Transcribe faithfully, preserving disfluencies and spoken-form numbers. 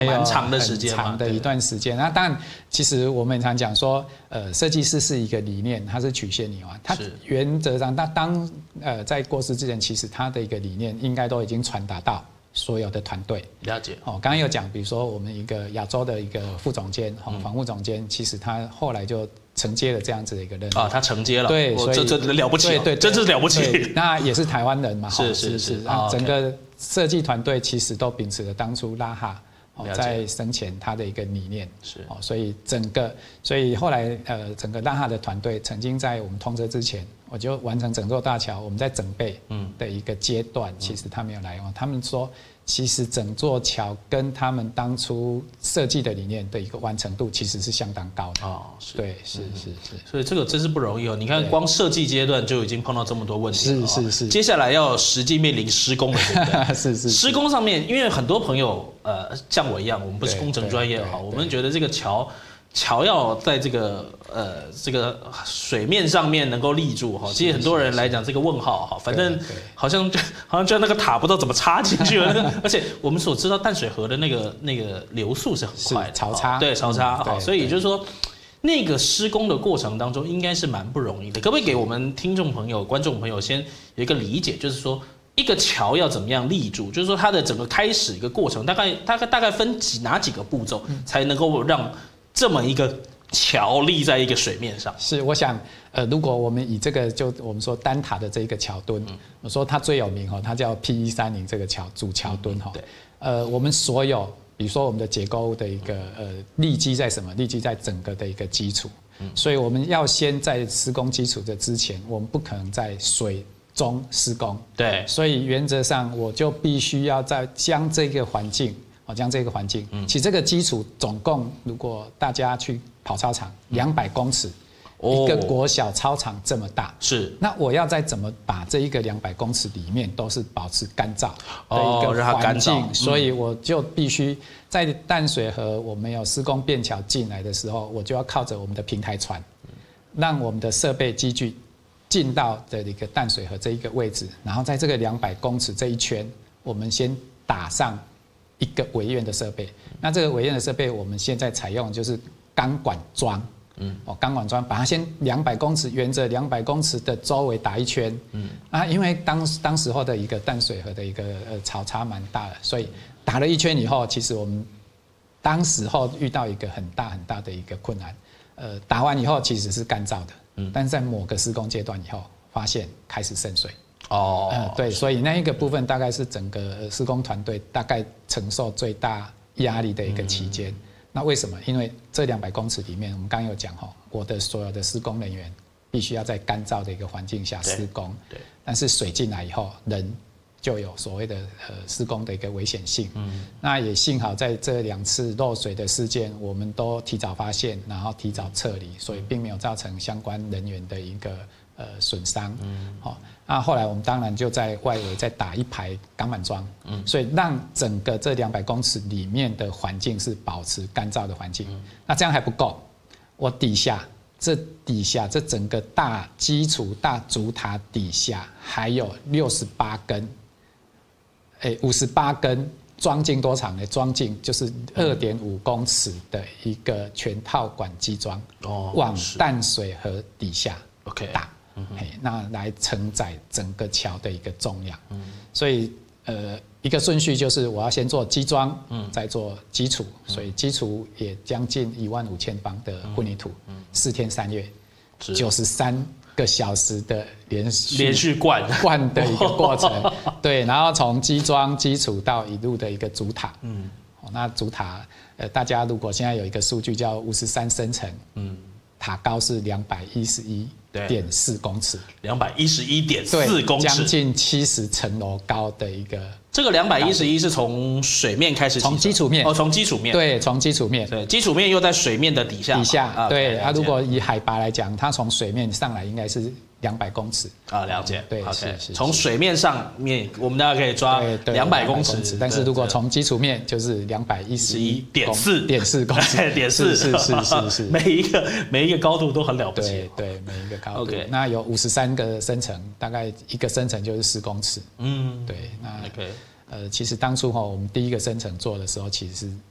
蛮长的时间嘛， 很长的一段时间。那当然，其实我们常讲说，呃，设计师是一个理念，它是曲线理嘛，它原则上，它当呃在过世之前，其实它的一个理念应该都已经传达到所有的团队。 了解。 哦，刚刚有讲，比如说我们一个亚洲的一个副总监，哦，防务总监，其实他后来就承接了这样子的一个任务啊，他承接了， 对，所以这这了不起， 对对， 真是了不起。 那也是台湾人嘛， 是是是， 啊，整个设计团队其实都秉持了当初拉哈在生前他的一个理念， 是哦，所以整个，所以后来呃，整个拉哈的团队曾经在我们通车之前，我就完成整座大桥，我们在整备的一个阶段，其实他没有来用，他们说。其实整座桥跟他们当初设计的理念的一个完成度其实是相当高的哦，对，是是是， 所以这个真是不容易哦。你看，光设计阶段就已经碰到这么多问题了， 是是是。 接下来要实际面临施工了，对不对？ 是是。 施工上面，因为很多朋友呃像我一样，我们不是工程专业哈，我们觉得这个桥。桥要在这个呃这个水面上面能够立住哈，其实很多人来讲这个问号哈，反正好像就好像就那个塔不知道怎么插进去了，而且我们所知道淡水河的那个那个流速是很快的， 潮差对潮差哈，所以也就是说那个施工的过程当中应该是蛮不容易的，可不可以给我们听众朋友、观众朋友先有一个理解，就是说一个桥要怎么样立住，就是说它的整个开始一个过程大概大概大概分几哪几个步骤才能够让这么一个桥立在一个水面上， 是我想，呃，如果我们以这个就我们说单塔的这一个桥墩，嗯、我说它最有名哈，它叫 P 一三零这个桥主桥墩哈，对，呃，我们所有比如说我们的结构物的一个呃立基在什么？立基在整个的一个基础，嗯、所以我们要先在施工基础的之前，我们不可能在水中施工， 对， 所以原则上我就必须要在将这个环境。将这个环境，其实这个基础总共，如果大家去跑操场，两百公尺，一个国小操场这么大， 是。 那我要再怎么把这一个两百公尺里面都是保持干燥的一个环境，所以我就必须在淡水河我们有施工便桥进来的时候，我就要靠着我们的平台船，让我们的设备机具进到的一个淡水河这一个位置，然后在这个两百公尺这一圈，我们先打上。一个围院的设备，那这个围院的设备，我们现在采用就是钢管桩，嗯，哦，钢管桩把它先两百公尺，沿着两百公尺的周围打一圈，嗯，啊，因为当当时候的一个淡水河的一个呃潮差蛮大的，所以打了一圈以后，其实我们当时候遇到一个很大很大的一个困难，呃，打完以后其实是干燥的，嗯，但是在某个施工阶段以后，发现开始渗水。哦，嗯，对，所以那一个部分大概是整个施工团队大概承受最大压力的一个期间。嗯、那为什么？因为这两百公尺里面，我们刚刚有讲哈，我的所有的施工人员必须要在干燥的一个环境下施工。对。对但是水进来以后，人就有所谓的呃施工的一个危险性。嗯。那也幸好在这两次漏水的事件，我们都提早发现，然后提早撤离，所以并没有造成相关人员的一个呃损伤。嗯。好。那后来我们当然就在外围再打一排钢板桩，嗯，所以让整个这两百公尺里面的环境是保持干燥的环境。嗯、那这样还不够，我底下这底下这整个大基础大主塔底下还有六十八根，哎，五十八根装进多长呢？装进就是二点五公尺的一个全套管基桩，哦，往淡水河底下打。嗯、那来承载整个桥的一个重量，嗯、所以呃一个顺序就是我要先做基桩，嗯、再做基础，嗯、所以基础也将近一万五千方的混凝土，嗯嗯、四天三夜，九十三个小时的连续连续灌灌的一个过程，对，然后从基桩基础到一路的一个主塔，嗯，那主塔呃大家如果现在有一个数据叫五十三升层，嗯，塔高是两百一十一。点四公尺， 两百一十一点四公尺， 将近七十层楼高的一个。 这个两百一十一是从水面开始， 从基础面哦，从基础面， 对，从基础面， 对，基础面又在水面的底下， 底下，啊、对啊。如果以海拔来讲，它从水面上来应该是两百公尺啊，了解， 对， 是是。从水面上面，我们大家可以抓两百公尺， 但是如果从基础面就是两百一十一点四点四公尺， 点四， 是是是是， 每一个每一个高度都很了不起， 对对，每一个高度。那有五十三个升层，大概一个升层就是十公尺，嗯，对，那 OK。呃，其实当初哈，我们第一个升层做的时候，其实是